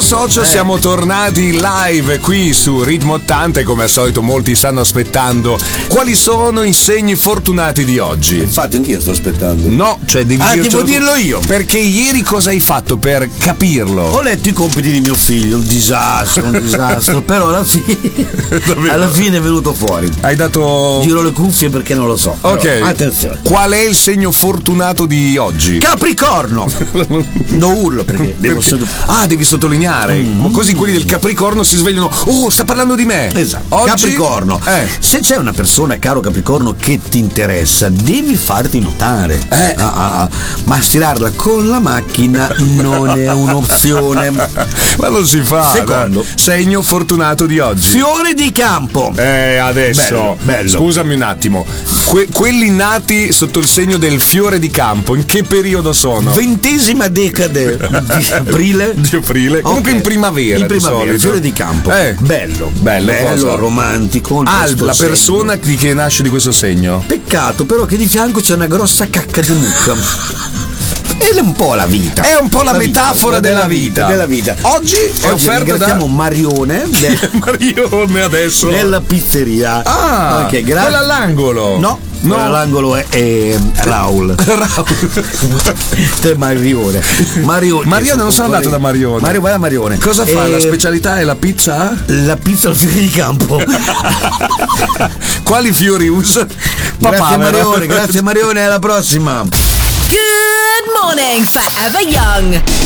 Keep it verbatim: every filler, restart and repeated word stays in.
socio, siamo tornati live qui su Ritmo ottanta e come al solito molti stanno aspettando. Quali sono i segni fortunati di oggi? Infatti anch'io sto aspettando. No, cioè devi Ah, dircelo devo tu. dirlo io. Perché ieri cosa hai fatto per capirlo? Ho letto i compiti di mio figlio, un disastro, un disastro, però alla fine, alla fine è venuto fuori. Hai dato... Giro le cuffie perché non lo so. Ok. Però, attenzione. Qual è il segno fortunato di oggi? Capricorno. Non urlo perché devo Perché- solo... Ah, devi sottolineare. Mm. Così quelli del Capricorno si svegliano. Oh, sta parlando di me. Esatto. Oggi- Capricorno. Eh. Se c'è una persona, caro Capricorno, che ti interessa, devi farti notare. Eh. Ah, ah, ah. Ma stirarla con la macchina non è un'opzione. Ma non si fa. Secondo. dai. Segno fortunato di oggi. Fiore di campo. Eh, adesso. Bello, bello. Scusami un attimo. Que- quelli nati sotto il segno del fiore di campo, in che periodo sono? Ventesima decade di aprile. Di aprile. Comunque Ok. in primavera. In di primavera, solito. fiore di campo. Eh. Bello, Bello, cosa? romantico. Ah, questo la segno. persona di che nasce di questo segno. Peccato però che di fianco c'è una grossa cacca di mucca. Ed è un po' la vita. È un po' la, La vita, metafora della della vita. vita, della vita. Oggi è Oggi offerta ringraziamo da Marione de- Marione adesso. della pizzeria. Ah, Ok, gra- quella all'angolo. No, No. quella all'angolo è, è Raul. Te Marione. Marione. Marione, non sono andato da Marione. Mario, vai da Marione. Cosa fa? Eh, La specialità è la pizza? La pizza al fiore di campo. Quali fiori usa? Grazie Papavero. Marione, grazie Marione, alla prossima. Good morning, Forever Young.